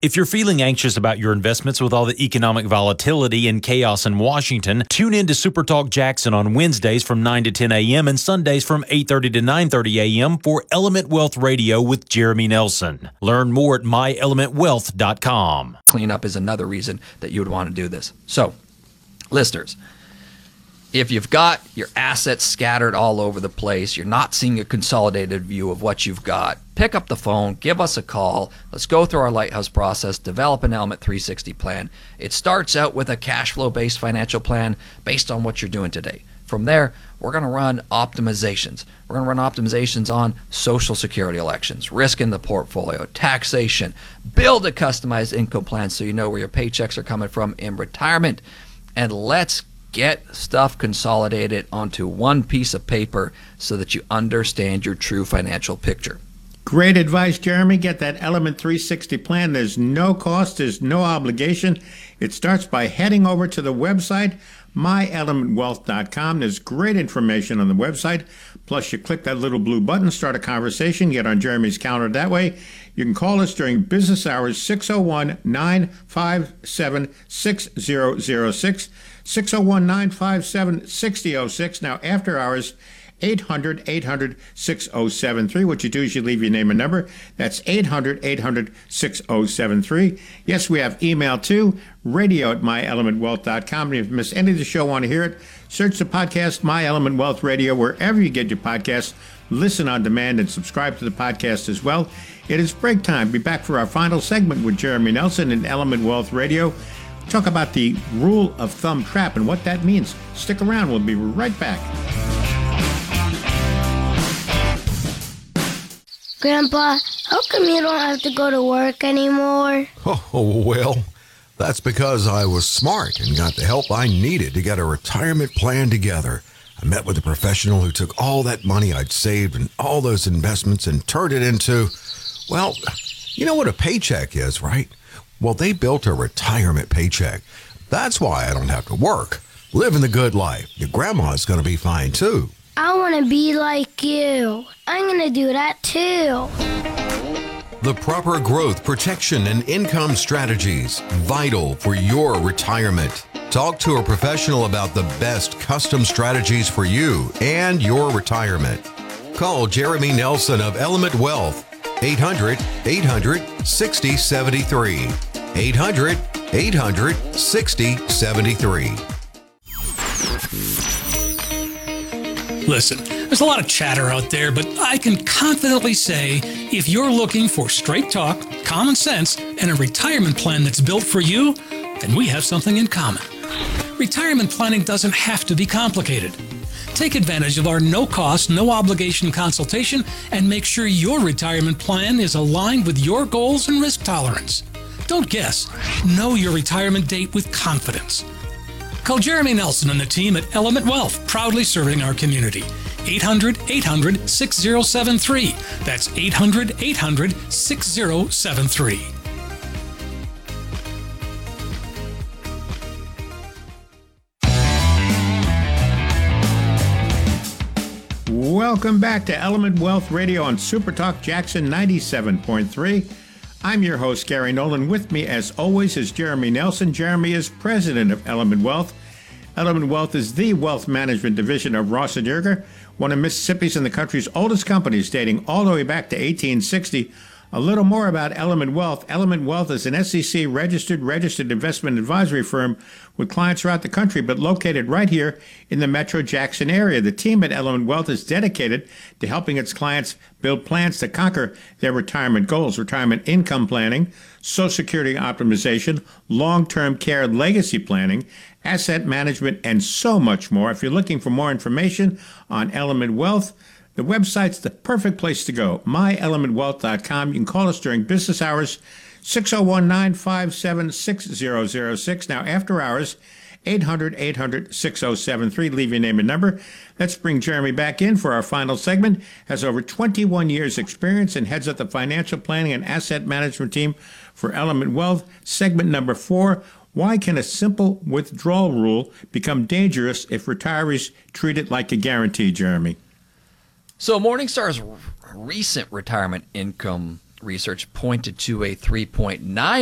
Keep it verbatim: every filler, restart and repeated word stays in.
If you're feeling anxious about your investments with all the economic volatility and chaos in Washington, tune in to Super Talk Jackson on Wednesdays from nine to ten a.m. and Sundays from eight thirty to nine thirty a.m. for Element Wealth Radio with Jeremy Nelson. Learn more at my element wealth dot com. Cleanup is another reason that you would want to do this. So, listeners, if you've got your assets scattered all over the place, you're not seeing a consolidated view of what you've got, pick up the phone, give us a call. Let's go through our Lighthouse process, develop an Element three sixty plan. It starts out with a cash flow-based financial plan based on what you're doing today. From there, we're going to run optimizations. We're going to run optimizations on Social Security elections, risk in the portfolio, taxation, build a customized income plan so you know where your paychecks are coming from in retirement, and let's get stuff consolidated onto one piece of paper so that you understand your true financial picture. Great advice, Jeremy. Get that Element three sixty plan. There's no cost. There's no obligation. It starts by heading over to the website, my element wealth dot com. There's great information on the website. Plus, you click that little blue button, start a conversation, get on Jeremy's calendar that way. You can call us during business hours, six oh one, nine five seven, six oh oh six, six oh one, nine five seven, six oh oh six. Now, after hours, eight hundred, eight hundred, six oh seven three. What you do is you leave your name and number. That's eight hundred, eight hundred, six oh seven three. Yes, we have email too, radio at my element wealth dot com. And if you miss any of the show, want to hear it, search the podcast, My Element Wealth Radio, wherever you get your podcasts. Listen on demand and subscribe to the podcast as well. It is break time. Be back for our final segment with Jeremy Nelson in Element Wealth Radio. Talk about the rule of thumb trap and what that means. Stick around. We'll be right back. Grandpa, how come you don't have to go to work anymore? Oh, well, that's because I was smart and got the help I needed to get a retirement plan together. I met with a professional who took all that money I'd saved and all those investments and turned it into, well, you know what a paycheck is, right? Well, they built a retirement paycheck. That's why I don't have to work. Living the good life. Your grandma's going to be fine, too. I want to be like you. I'm going to do that, too. The proper growth, protection, and income strategies, vital for your retirement. Talk to a professional about the best custom strategies for you and your retirement. Call Jeremy Nelson of Element Wealth, eight hundred, eight hundred, sixty, seventy-three. eight hundred, eight hundred, sixty, seventy-three. Listen, there's a lot of chatter out there, but I can confidently say if you're looking for straight talk, common sense, and a retirement plan that's built for you, then we have something in common. Retirement planning doesn't have to be complicated. Take advantage of our no-cost, no-obligation consultation and make sure your retirement plan is aligned with your goals and risk tolerance. Don't guess. Know your retirement date with confidence. Call Jeremy Nelson and the team at Element Wealth, proudly serving our community. eight hundred, eight hundred, six oh seven three. That's eight hundred, eight hundred, six oh seven three. Welcome back to Element Wealth Radio on Super Talk Jackson ninety-seven point three. I'm your host, Gary Nolan. With me, as always, is Jeremy Nelson. Jeremy is president of Element Wealth. Element Wealth is the wealth management division of Ross and Yerger, one of Mississippi's and the country's oldest companies, dating all the way back to eighteen sixty. A little more about Element Wealth. Element Wealth is an S E C-registered, registered investment advisory firm with clients throughout the country, but located right here in the Metro Jackson area. The team at Element Wealth is dedicated to helping its clients build plans to conquer their retirement goals, retirement income planning, Social Security optimization, long-term care legacy planning, asset management, and so much more. If you're looking for more information on Element Wealth, the website's the perfect place to go, my element wealth dot com. You can call us during business hours, six oh one, nine five seven, six oh oh six. Now, after hours, eight hundred, eight hundred, six oh seven three. Leave your name and number. Let's bring Jeremy back in for our final segment. Has over twenty-one years experience and heads up the financial planning and asset management team for Element Wealth. Segment number four. Why can a simple withdrawal rule become dangerous if retirees treat it like a guarantee, Jeremy? So Morningstar's recent retirement income research pointed to a three point nine